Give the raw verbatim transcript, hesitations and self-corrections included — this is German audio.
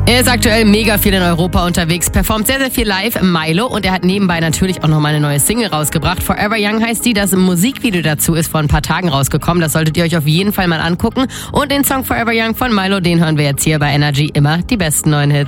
Er ist aktuell mega viel in Europa unterwegs, performt sehr, sehr viel live, Milo, und er hat nebenbei natürlich auch noch mal eine neue Single rausgebracht. Forever Young heißt die, das Musikvideo dazu ist vor ein paar Tagen rausgekommen, das solltet ihr euch auf jeden Fall mal angucken. Und den Song Forever Young von Milo, den hören wir jetzt hier bei Energy, immer die besten neuen Hits.